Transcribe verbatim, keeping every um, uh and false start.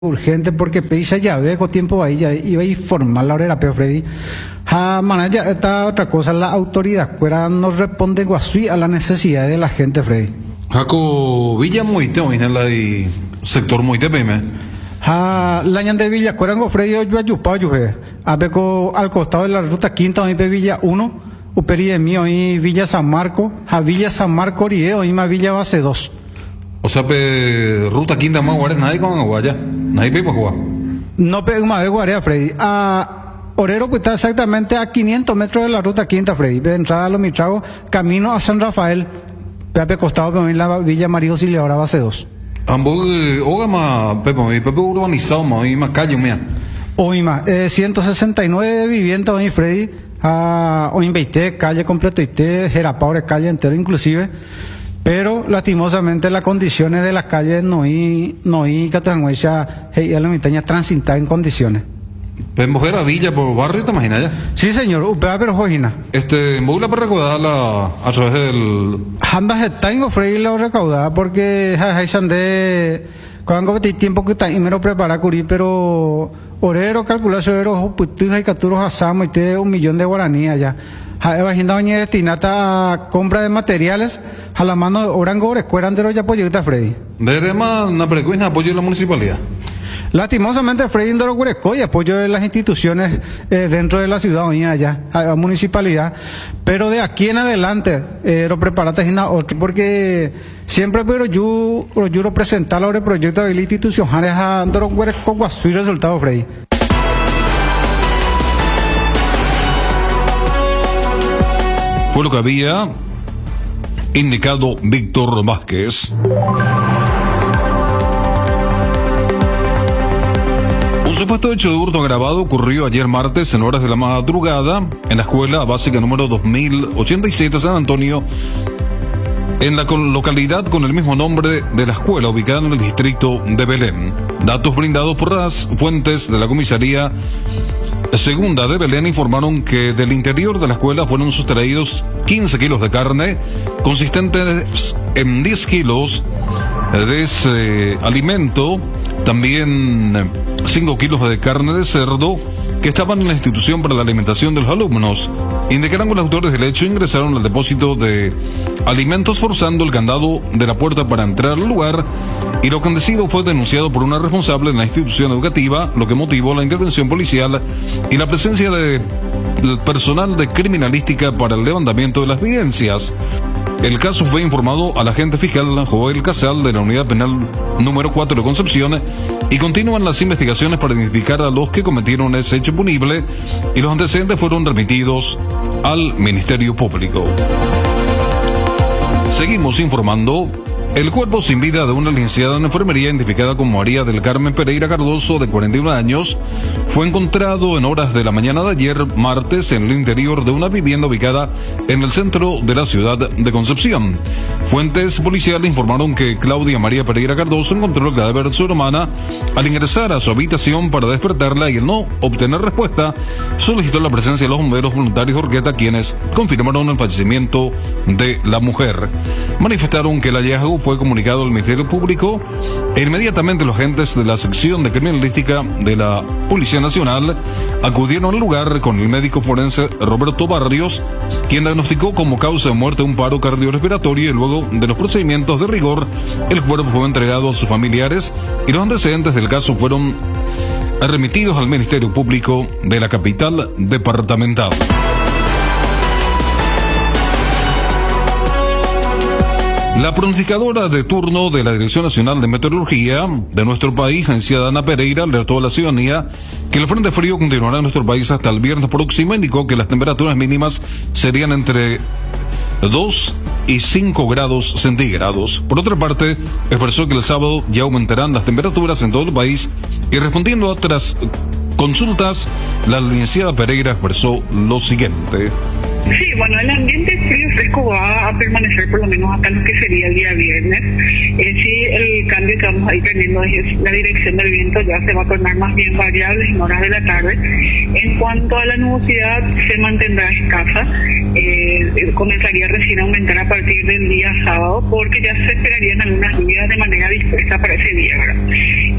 urgente porque pedí ya ve con tiempo ahí ya iba a informar la hora pero Freddy ha manaya esta otra cosa la autoridad cuera no responde guasui a la necesidad de la gente Freddy Jaco Villa Moite hoy en el sector Moite peme ha la ñan de Villa cuera go Freddy yo ayupa yo a beco al costado de la ruta quinta hoy Villa uno uperi de mí hoy Villa San Marco a Villa San Marco rie hoy más Villa base dos. O sea, pe, ruta quinta más guardia, nadie con Aguaya, nadie pe para jugar. No pe más de guardia, Freddy. A Orero pues está exactamente a quinientos metros de la ruta quinta, Freddy. De entrada a los Mitragos, camino a San Rafael, Pepe costado pero en la Villa María Auxiliadora base dos. Ambos, oga más, Pepe, Pepe urbanizado más, y más calle, mía. Hoy más, eh, ciento sesenta y nueve viviendas hoy, Freddy. A hoy en veinte, calle completo y te, Jerapaure, calle entero inclusive. Pero lastimosamente las condiciones de las calles no hay no hay Catangüecha y la montaña transitar en condiciones. Pues mujer a Villa por barrio, ¿te imaginas ya? Sí, señor, upea pero jojina. Este, en Bogotá para recaudarla a través del... Andas tengo Freddy la recaudada porque hay de cuando hay tiempo que está y me lo prepara curí, pero orero calcular orero putus hay capturos asamos y te un millón de guaraníes ya. Imagina doña destinata a compra de materiales a la mano de Orango Escueran de los apoyo de Freddy. Desde más una precuina apoyo de la municipalidad. Lastimosamente Freddy Indoro Guresco y apoyo de las instituciones eh, dentro de la ciudad allá, a la municipalidad, pero de aquí en adelante eh, lo preparate otro porque siempre pero yo yo presentar el proyecto de la institución a Indoro Guresco con su resultado Freddy. Fue lo que había indicado Víctor Vázquez. Un supuesto hecho de hurto agravado ocurrió ayer martes en horas de la madrugada en la escuela básica número dos mil ochenta y siete San Antonio, en la localidad con el mismo nombre de la escuela ubicada en el distrito de Belén. Datos brindados por las fuentes de la comisaría Segunda de Belén informaron que del interior de la escuela fueron sustraídos quince kilos de carne, consistentes en diez kilos de ese alimento, también cinco kilos de carne de cerdo que estaban en la institución para la alimentación de los alumnos. Indicaron que los autores del hecho ingresaron al depósito de alimentos forzando el candado de la puerta para entrar al lugar, y lo acontecido fue denunciado por una responsable en la institución educativa, lo que motivó la intervención policial y la presencia de, del personal de criminalística para el levantamiento de las evidencias. El caso fue informado al agente fiscal Joel Casal de la Unidad Penal número cuatro de Concepción y continúan las investigaciones para identificar a los que cometieron ese hecho punible, y los antecedentes fueron remitidos al Ministerio Público. Seguimos informando. El cuerpo sin vida de una licenciada en enfermería identificada como María del Carmen Pereira Cardoso, de cuarenta y uno años, fue encontrado en horas de la mañana de ayer martes en el interior de una vivienda ubicada en el centro de la ciudad de Concepción. Fuentes policiales informaron que Claudia María Pereira Cardoso encontró el cadáver de su hermana al ingresar a su habitación para despertarla, y al no obtener respuesta solicitó la presencia de los bomberos voluntarios de Orqueta, quienes confirmaron el fallecimiento de la mujer. Manifestaron que el hallazgo fue comunicado al Ministerio Público e inmediatamente los agentes de la sección de criminalística de la Policía Nacional acudieron al lugar con el médico forense Roberto Barrios, quien diagnosticó como causa de muerte un paro cardiorrespiratorio, y luego de los procedimientos de rigor el cuerpo fue entregado a sus familiares y los antecedentes del caso fueron remitidos al Ministerio Público de la capital departamental. La pronosticadora de turno de la Dirección Nacional de Meteorología de nuestro país, la licenciada Ana Pereira, alertó a la ciudadanía que el frente frío continuará en nuestro país hasta el viernes próximo. Indicó que las temperaturas mínimas serían entre dos y cinco grados centígrados. Por otra parte, expresó que el sábado ya aumentarán las temperaturas en todo el país, y respondiendo a otras consultas, la licenciada Pereira expresó lo siguiente. Sí, bueno, el ambiente frío y fresco va a permanecer por lo menos hasta lo que sería el día viernes. Eh, sí, el cambio que vamos a ir teniendo es la dirección del viento, ya se va a tornar más bien variable en horas de la tarde. En cuanto a la nubosidad, se mantendrá escasa. Eh, comenzaría recién a aumentar a partir del día sábado, porque ya se esperarían algunas lluvias de manera dispersa para ese día, ¿verdad?